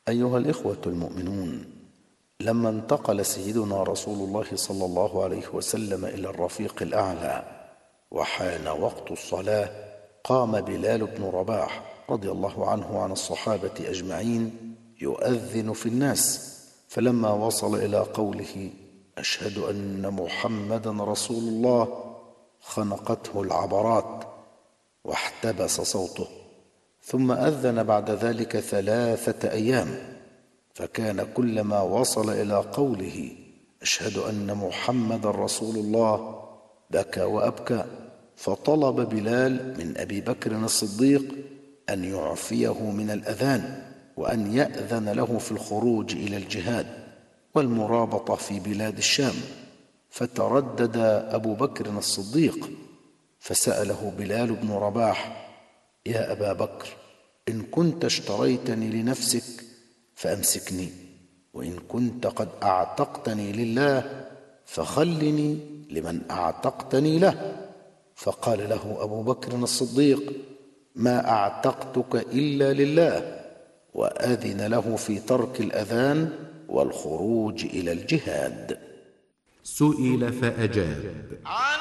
أيها الإخوة المؤمنون، لما انتقل سيدنا رسول الله صلى الله عليه وسلم إلى الرفيق الأعلى وحان وقت الصلاة، قام بلال بن رباح رضي الله عنه وعن الصحابة أجمعين يؤذن في الناس، فلما وصل إلى قوله أشهد أن محمدا رسول الله خنقته العبرات واحتبس صوته، ثم أذن بعد ذلك 3 أيام، فكان كلما وصل إلى قوله أشهد أن محمدا رسول الله بكى وأبكى، فطلب بلال من أبي بكر الصديق أن يعفيه من الأذان وأن يأذن له في الخروج إلى الجهاد والمرابطة في بلاد الشام. فتردد أبو بكر الصديق فسأله بلال بن رباح: يا أبا بكر، إن كنت اشتريتني لنفسك فأمسكني، وإن كنت قد أعتقتني لله فخلني لمن أعتقتني له. فقال له أبو بكر الصديق: ما أعتقتك إلا لله، وأذن له في ترك الأذان والخروج إلى الجهاد. سئل فأجاب: